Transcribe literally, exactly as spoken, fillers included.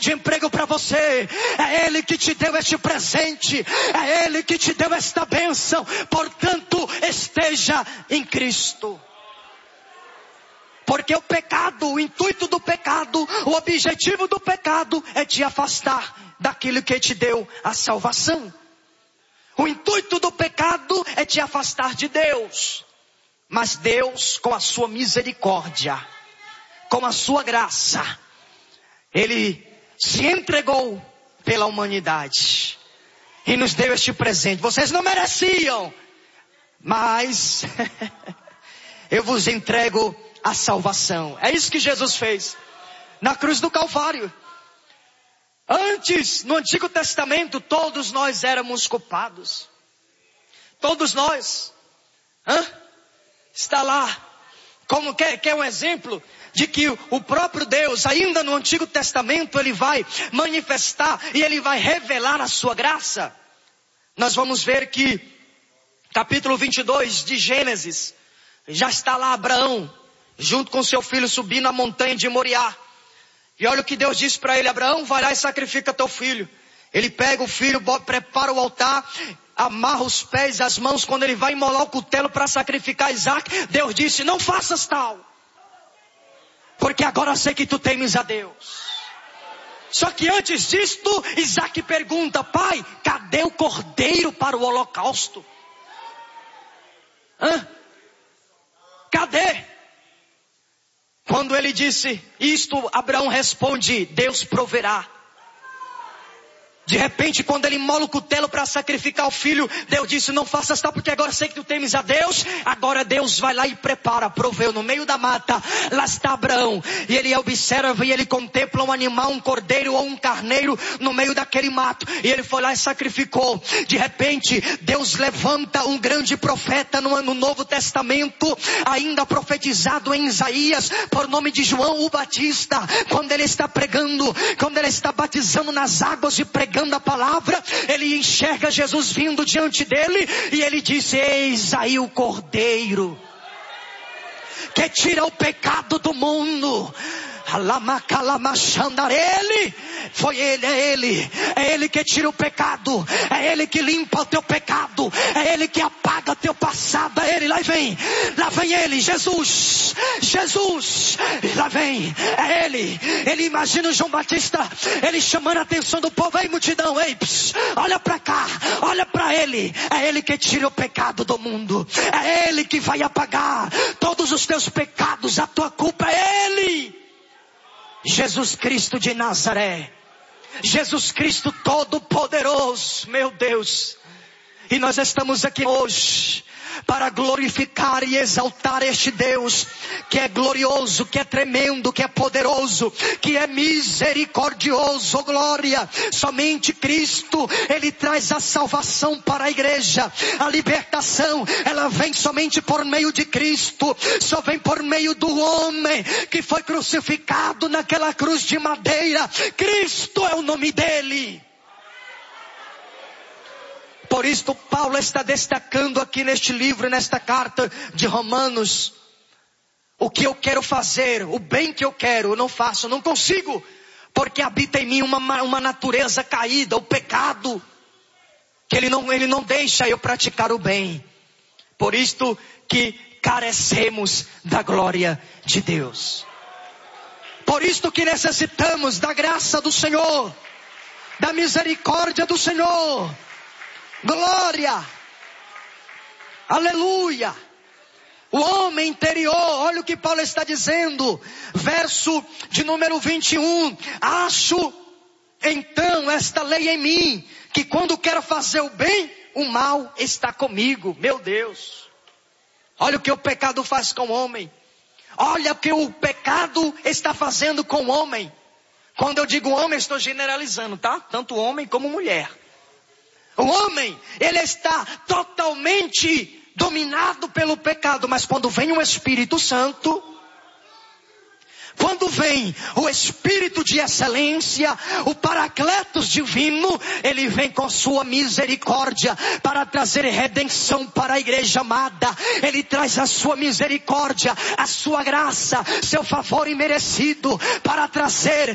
de emprego para você. É Ele que te deu este presente. É Ele que te deu esta bênção. Portanto, esteja em Cristo. Porque o pecado, o intuito do pecado, o objetivo do pecado é te afastar daquilo que te deu a salvação. O intuito do pecado é te afastar de Deus. Mas Deus, com a sua misericórdia, com a sua graça, Ele se entregou pela humanidade e nos deu este presente. Vocês não mereciam, mas eu vos entrego a salvação. É isso que Jesus fez na cruz do Calvário. Antes, no Antigo Testamento, todos nós éramos culpados. Todos nós. Hã? Está lá. Como quer, quer um exemplo de que o próprio Deus, ainda no Antigo Testamento, Ele vai manifestar e Ele vai revelar a sua graça. Nós vamos ver que, capítulo vinte e dois de Gênesis, já está lá Abraão, junto com seu filho, subindo a montanha de Moriá. E olha o que Deus disse para ele: Abraão, vai lá e sacrifica teu filho. Ele pega o filho, prepara o altar, amarra os pés e as mãos. Quando ele vai imolar o cutelo para sacrificar Isaac, Deus disse: não faças tal, porque agora sei que tu temes a Deus. Só que antes disto, Isaac pergunta: pai, cadê o cordeiro para o holocausto? Hã? Cadê? Quando ele disse isto, Abraão responde: Deus proverá. De repente, quando ele mola o cutelo para sacrificar o filho, Deus disse: não faças tal, porque agora sei que tu temes a Deus. Agora Deus vai lá e prepara, proveu. No meio da mata, lá está Abraão. E ele observa e ele contempla um animal, um cordeiro ou um carneiro no meio daquele mato. E ele foi lá e sacrificou. De repente, Deus levanta um grande profeta no, no Novo Testamento, ainda profetizado em Isaías, por nome de João o Batista. Quando ele está pregando, quando ele está batizando nas águas e pregando a palavra, ele enxerga Jesus vindo diante dele e ele diz: eis aí o cordeiro que tira o pecado do mundo. Ele, foi ele, é ele, é ele que tira o pecado, é ele que limpa o teu pecado, é ele que apaga teu passado, é ele, lá vem, lá vem ele, Jesus, Jesus, lá vem, é ele, ele imagina o João Batista, ele chamando a atenção do povo: ei multidão, ei, pss, olha pra cá, olha pra ele, é ele que tira o pecado do mundo, é ele que vai apagar todos os teus pecados, a tua culpa é ele. Jesus Cristo de Nazaré, Jesus Cristo Todo-Poderoso, meu Deus. E nós estamos aqui hoje para glorificar e exaltar este Deus que é glorioso, que é tremendo, que é poderoso, que é misericordioso. Oh, glória! Somente Cristo, Ele traz a salvação para a igreja. A libertação, ela vem somente por meio de Cristo. Só vem por meio do homem que foi crucificado naquela cruz de madeira. Cristo é o nome dele. Por isso Paulo está destacando aqui neste livro, nesta carta de Romanos: o que eu quero fazer, o bem que eu quero, eu não faço, eu não consigo, porque habita em mim uma, uma natureza caída, o pecado, que ele não, ele não deixa eu praticar o bem. Por isto que carecemos da glória de Deus. Por isto que necessitamos da graça do Senhor, da misericórdia do Senhor. Glória, aleluia. O homem interior, olha o que Paulo está dizendo, verso de número vinte e um: acho então esta lei em mim, que quando quero fazer o bem, o mal está comigo. Meu Deus, olha o que o pecado faz com o homem, olha o que o pecado está fazendo com o homem. Quando eu digo homem, estou generalizando, tá? Tanto homem como mulher. O homem, ele está totalmente dominado pelo pecado, mas quando vem o Espírito Santo, quando vem o Espírito de excelência, o Paracletos divino, ele vem com sua misericórdia para trazer redenção para a igreja amada. Ele traz a sua misericórdia, a sua graça, seu favor imerecido, para trazer